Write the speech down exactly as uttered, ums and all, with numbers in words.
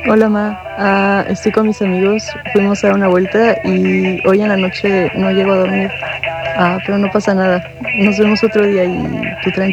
Hola, Ma. Ah, estoy con mis amigos. Fuimos a dar una vuelta y hoy en la noche no llego a dormir. Ah, pero no pasa nada. Nos vemos otro día y tú tranquilo.